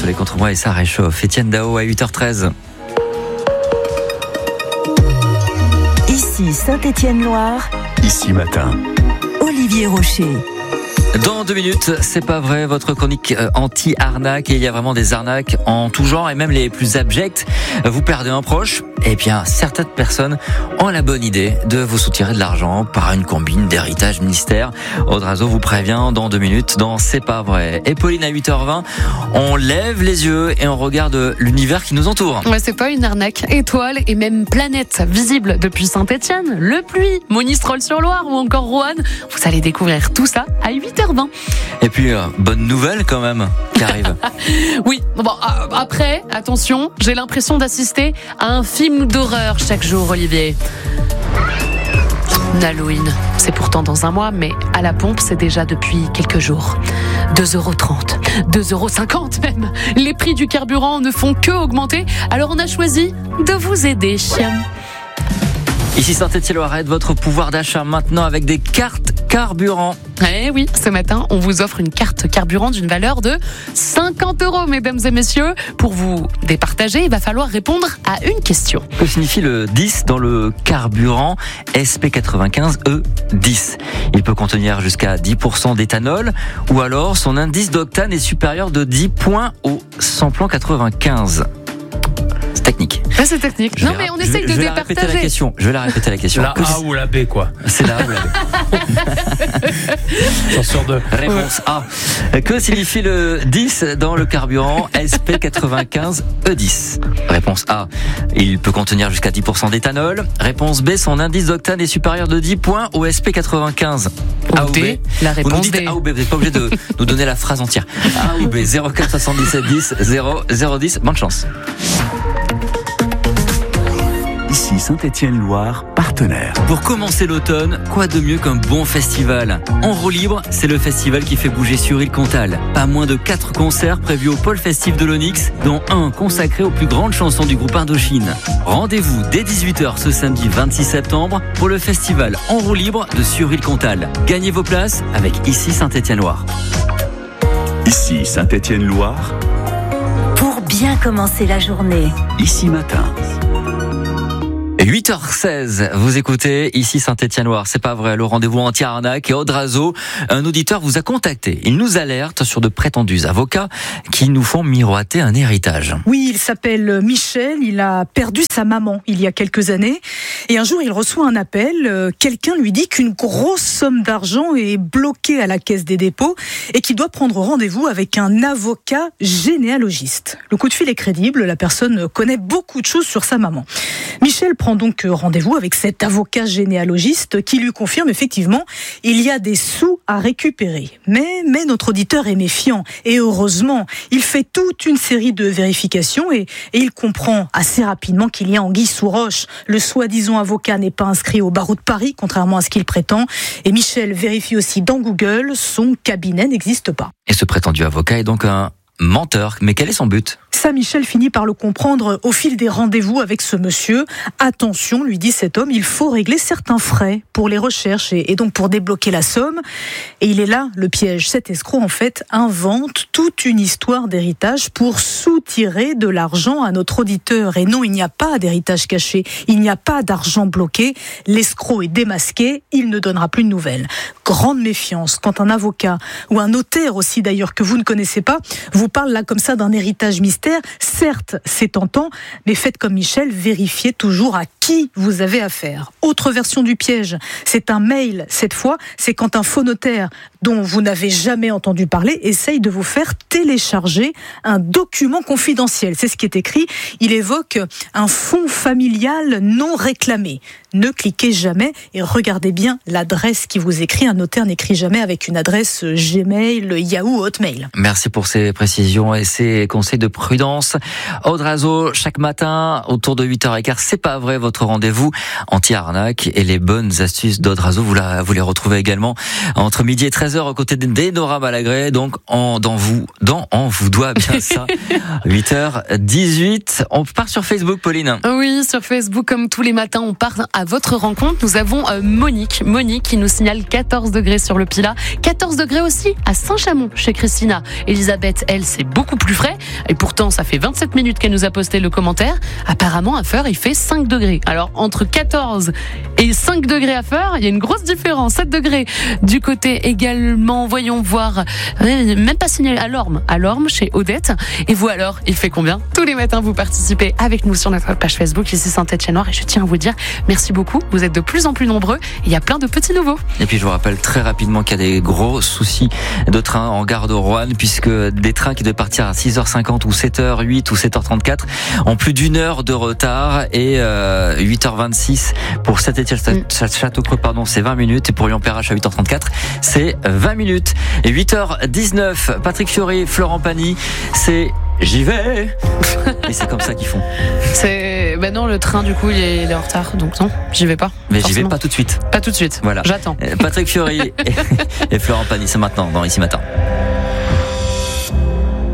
soleil contre moi et ça réchauffe. Étienne Dao à 8h13. Ici Saint-Étienne-Loire. Ici matin. Olivier Rocher. Dans 2 minutes, c'est pas vrai, votre chronique anti-arnaque. Et il y a vraiment des arnaques en tout genre et même les plus abjectes. Vous perdez un proche, et bien certaines personnes ont la bonne idée de vous soutirer de l'argent par une combine d'héritage mystère. Audrazo vous prévient dans 2 minutes dans C'est pas vrai. Et Pauline à 8h20, on lève les yeux et on regarde l'univers qui nous entoure. Ouais, c'est pas une arnaque. Étoiles et même planètes visibles depuis Saint-Étienne, Le Puy, Monistrol-sur-Loire ou encore Roanne. Vous allez découvrir tout ça à 8h20. Et puis, bonne nouvelle quand même qui arrive. Oui, bon, après, attention, j'ai l'impression d'assister à un film d'horreur chaque jour, Olivier. Halloween, c'est pourtant dans un mois, mais à la pompe, c'est déjà depuis quelques jours. 2,30 €, 2,50 € même. Les prix du carburant ne font que augmenter, alors on a choisi de vous aider. Ici Saint-Étienne-Loire, votre pouvoir d'achat maintenant avec des cartes carburant. Eh oui, ce matin, on vous offre une carte carburant d'une valeur de 50 €, mesdames et messieurs. Pour vous départager, il va falloir répondre à une question. Que signifie le 10 dans le carburant SP95E10 ? Il peut contenir jusqu'à 10% d'éthanol ou alors son indice d'octane est supérieur de 10 points au samplon 95. C'est technique. Là, c'est technique. Mais on essaye de départager. Je vais la répéter la question. La A ou la B, quoi. C'est la A ou la B. J'en sors de. Réponse A. Que signifie le 10 dans le carburant SP95E10 ? Réponse A. Il peut contenir jusqu'à 10% d'éthanol. Réponse B. Son indice d'octane est supérieur de 10 points au SP95. A ou B. La réponse vous nous dites D. A ou B. Vous n'êtes pas obligé de nous donner la phrase entière. A ou B. 04 77 10 0 10. Bonne chance. Ici Saint-Étienne-Loire, partenaire. Pour commencer l'automne, quoi de mieux qu'un bon festival ? En roue libre, c'est le festival qui fait bouger Sur-Île-Comtal. Pas moins de 4 concerts prévus au pôle festif de l'Onyx, dont un consacré aux plus grandes chansons du groupe Indochine. Rendez-vous dès 18h ce samedi 26 septembre pour le festival en roue libre de Sur-Île-Comtal. Gagnez vos places avec Ici Saint-Étienne-Loire. Ici Saint-Étienne-Loire, Pour bien commencer la journée. ici matin. 8h16, vous écoutez Ici Saint-Étienne-Loire, c'est pas vrai, le rendez-vous anti-arnaque et Audrazo, un auditeur vous a contacté. Il nous alerte sur de prétendus avocats qui nous font miroiter un héritage. Oui, il s'appelle Michel, il a perdu sa maman il y a quelques années et un jour il reçoit un appel, quelqu'un lui dit qu'une grosse somme d'argent est bloquée à la caisse des dépôts et qu'il doit prendre rendez-vous avec un avocat généalogiste. Le coup de fil est crédible, la personne connaît beaucoup de choses sur sa maman. Michel prend donc rendez-vous avec cet avocat généalogiste qui lui confirme effectivement il y a des sous à récupérer. Mais notre auditeur est méfiant et heureusement, il fait toute une série de vérifications et il comprend assez rapidement qu'il y a anguille sous roche. Le soi-disant avocat n'est pas inscrit au barreau de Paris, contrairement à ce qu'il prétend. Et Michel vérifie aussi dans Google, son cabinet n'existe pas. Et ce prétendu avocat est donc un menteur. Mais quel est son but ? Ça, Michel finit par le comprendre au fil des rendez-vous avec ce monsieur. Attention, lui dit cet homme, il faut régler certains frais pour les recherches et donc pour débloquer la somme. Et il est là, le piège. Cet escroc, en fait, invente toute une histoire d'héritage pour soutirer de l'argent à notre auditeur. Et non, il n'y a pas d'héritage caché. Il n'y a pas d'argent bloqué. L'escroc est démasqué. Il ne donnera plus de nouvelles. Grande méfiance quand un avocat ou un notaire aussi d'ailleurs que vous ne connaissez pas vous parle là comme ça d'un héritage mystère. Certes, c'est tentant, mais faites comme Michel, vérifiez toujours à qui vous avez affaire. Autre version du piège, c'est un mail. Cette fois, c'est quand un faux notaire dont vous n'avez jamais entendu parler essaye de vous faire télécharger un document confidentiel. C'est ce qui est écrit. Il évoque un fonds familial non réclamé. Ne cliquez jamais et regardez bien l'adresse qui vous écrit. Un notaire n'écrit jamais avec une adresse Gmail, Yahoo, Hotmail. Merci pour ces précisions et ces conseils de prudence. Audrazo, chaque matin, autour de 8h15, c'est pas vrai, votre rendez-vous anti-arnaque et les bonnes astuces d'Audrazo, vous les retrouvez également entre midi et 13h. 13h aux côtés d'Enora Balagré, donc on vous doit bien ça. 8h18. On part sur Facebook, Pauline. Oui, sur Facebook, comme tous les matins, on part à votre rencontre. Nous avons Monique qui nous signale 14 degrés sur le Pilat. 14 degrés aussi à Saint-Chamond, chez Christina. Elisabeth, elle, c'est beaucoup plus frais. Et pourtant, ça fait 27 minutes qu'elle nous a posté le commentaire. Apparemment, à Feur, il fait 5 degrés. Alors, entre 14 et 5 degrés à Feur, il y a une grosse différence. 7 degrés du côté également, voyons voir, même pas signalé à Lorme, chez Odette. Et vous alors, il fait combien? Tous les matins, vous participez avec nous sur notre page Facebook, ici Saint-Étienne-Loire. Et je tiens à vous dire, merci beaucoup. Vous êtes de plus en plus nombreux. Il y a plein de petits nouveaux. Et puis, je vous rappelle très rapidement qu'il y a des gros soucis de train en gare de Roanne, puisque des trains qui devaient partir à 6h50 ou 7h08 ou 7h34 ont plus d'une heure de retard, et 8h26 pour Saint-Étienne-Château-Creux, c'est 20 minutes, et pour Lyon-Perrache à 8h34, c'est 20 minutes. Et 8h19, Patrick Fiori, Florent Pagny, c'est j'y vais. Et c'est comme ça qu'ils font. Non, le train, du coup, il est en retard, donc non, j'y vais pas. Mais forcément. j'y vais pas tout de suite. Pas tout de suite. Voilà. J'attends. Patrick Fiori et Florent Pagny, c'est maintenant dans Ici Matin.